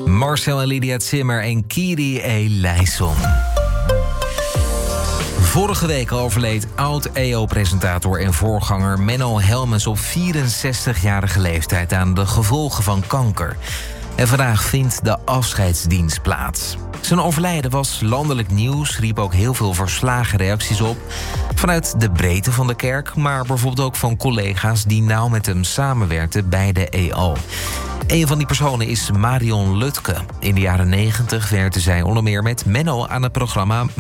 Marcel en Lydia Zimmer en Kyrie Eleison. Vorige week overleed oud-EO-presentator en voorganger Menno Helmens op 64-jarige leeftijd aan de gevolgen van kanker. En vandaag vindt de afscheidsdienst plaats. Zijn overlijden was landelijk nieuws, riep ook heel veel verslagen reacties op. Vanuit de breedte van de kerk, maar bijvoorbeeld ook van collega's die nauw met hem samenwerkten bij de EO. Een van die personen is Marion Lutke. In de jaren 90 werkte zij onder meer met Menno aan het programma